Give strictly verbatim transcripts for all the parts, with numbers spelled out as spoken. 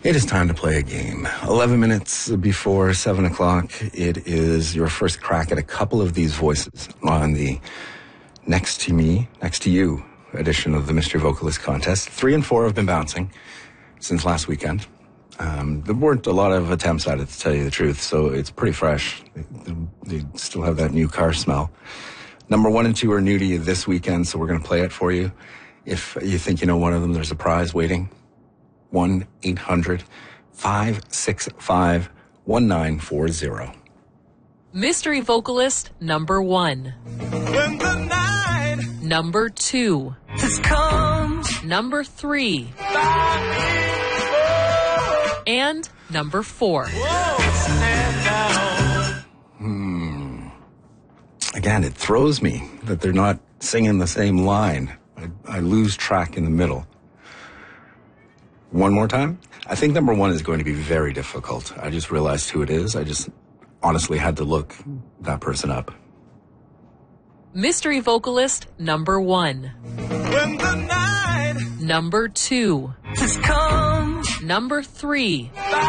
It is time to play a game. eleven minutes before seven o'clock, it is your first crack at a couple of these voices on the Next to Me, Next to You edition of the Mystery Vocalist Contest. Three and four have been bouncing since last weekend. Um, there weren't a lot of attempts at it, to tell you the truth, so it's pretty fresh. They, they still have that new car smell. Number one and two are new to you this weekend, so we're going to play it for you. If you think you know one of them, there's a prize waiting. one eight hundred five six five one nine four zero. Mystery vocalist number one. When the night Number two. has come, Number three. And number four. stand down. Hmm. Again, it throws me that they're not singing the same line. I, I lose track in the middle. One more time. I think number one is going to be very difficult. I just realized who it is. I just honestly had to look that person up. Mystery vocalist number one. When the night Number two. has come, Number three.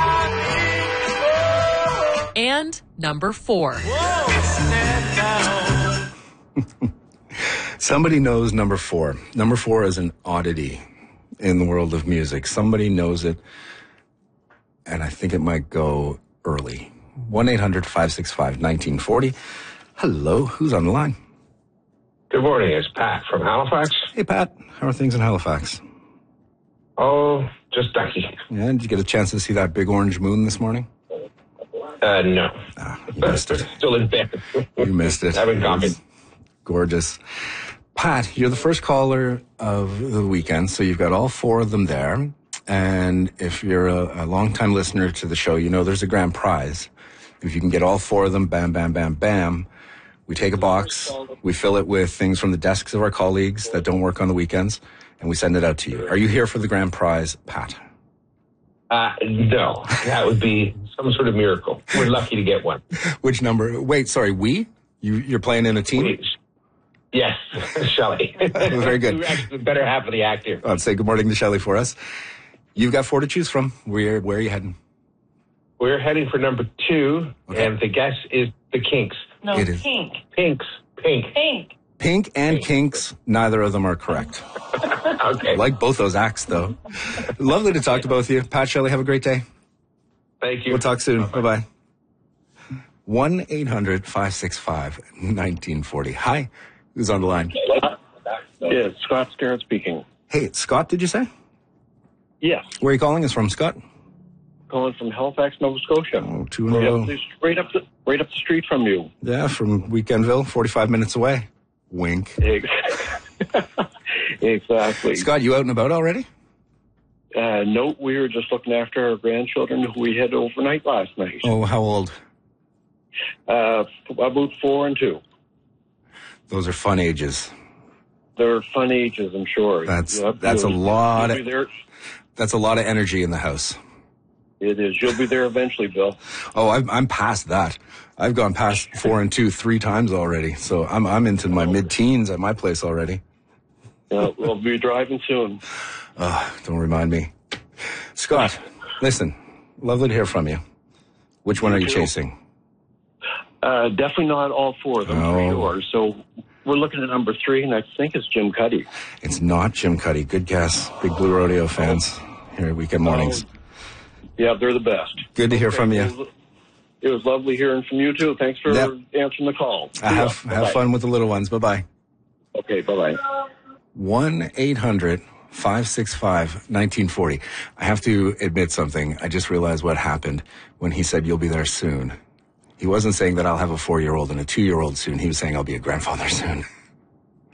And number four. stand down. Somebody knows number four. Number four is an oddity in the world of music. Somebody knows it, and I think it might go early. one eight hundred five six five one nine four zero. Hello, who's on the line? Good morning, it's Pat from Halifax. Hey, Pat. How are things in Halifax? Oh, just ducky. Yeah, did you get a chance to see that big orange moon this morning? Uh, no. Ah, you missed it. Still in bed. You missed it. Haven't It got was it. Gorgeous. Pat, you're the first caller of the weekend, so you've got all four of them there. And if you're a, a long-time listener to the show, you know there's a grand prize. If you can get all four of them, bam, bam, bam, bam, we take a box, we fill it with things from the desks of our colleagues that don't work on the weekends, and we send it out to you. Are you here for the grand prize, Pat? Uh, no, that would be some sort of miracle. We're lucky to get one. Which number? Wait, sorry, we? You, you're playing in a team? Please. Yes, Shelley. Very good. You're actually the better half of the act here. I'll say good morning to Shelley for us. You've got four to choose from. Where, where are you heading? We're heading for number two, Okay. and the guess is the Kinks. No, It is. pink. Pinks. Pink. Pink. Pink and Kinks, neither of them are correct. Okay. I like both those acts, though. Lovely to talk to both of you. Pat, Shelley, have a great day. Thank you. We'll talk soon. Bye-bye. one eight hundred five six five one nine four zero. Hi. Who's on the line? Yeah, Scott Starrett speaking. Hey, Scott, did you say? Yes, Where are you calling us from, Scott? calling from Halifax, Nova Scotia. Oh, two in a Right row. up, the, right, up the, right up the street from you. Yeah, from Weekendville, forty-five minutes away. Wink. Ex- exactly. Scott, you out and about already? Uh, no, we were just looking after our grandchildren who we had overnight last night. Oh, how old? Uh, about four and two. Those are fun ages. They're fun ages, I'm sure. That's Yep, that's a you'll- lot you'll be of there. that's a lot of energy in the house. It is. You'll be there eventually, Bill. Oh, I'm I'm past that. I've gone past four and two three times already. So I'm I'm into my mid-teens at my place already. Uh, we'll be driving soon. Oh, don't remind me. Scott, listen, lovely to hear from you. Which one are you too. chasing? Uh, definitely not all four of them, Oh. for sure. So we're looking at number three, and I think it's Jim Cuddy. It's not Jim Cuddy. Good guess. Big Blue Rodeo fans here at Weekend Mornings. Yeah, they're the best. Good to hear from It you. was, it was lovely hearing from you, too. Thanks for Yep. answering the call. I have See ya. have Bye-bye. fun with the little ones. Bye-bye. Okay, bye-bye. one eight hundred five six five one nine four zero. I have to admit something. I just realized what happened when he said you'll be there soon. He wasn't saying that I'll have a four-year-old and a two-year-old soon. He was saying I'll be a grandfather soon.